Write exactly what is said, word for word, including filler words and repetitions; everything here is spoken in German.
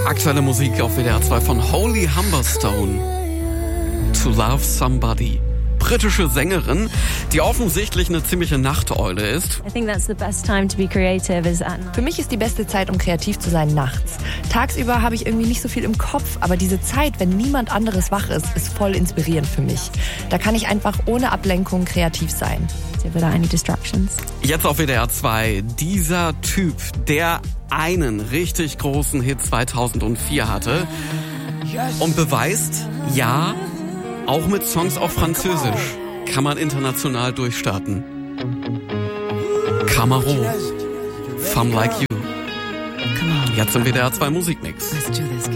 Aktuelle Musik auf W D R zwei von Holly Humberstone. To Love Somebody. Britische Sängerin, die offensichtlich eine ziemliche Nachteule ist. I think that's the best time to be creative is at night. Für mich ist die beste Zeit, um kreativ zu sein, nachts. Tagsüber habe ich irgendwie nicht so viel im Kopf, aber diese Zeit, wenn niemand anderes wach ist, ist voll inspirierend für mich. Da kann ich einfach ohne Ablenkung kreativ sein. Without any distractions. Jetzt auf W D R zwei. Dieser Typ, der einen richtig großen Hit zweitausendvier hatte und beweist, ja, auch mit Songs auf Französisch kann man international durchstarten. Camaro, Femme Like You. Jetzt im W D R zwei Musikmix. Let's do this.